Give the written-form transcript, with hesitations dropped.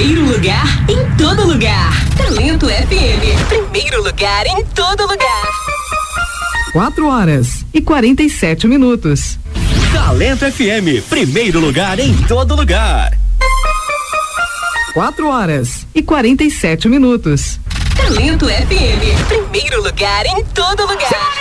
primeiro lugar em todo lugar. Talento FM, primeiro lugar em todo lugar. 4h47. Talento FM, primeiro lugar em todo lugar. 4h47. Talento FM, primeiro lugar em todo lugar.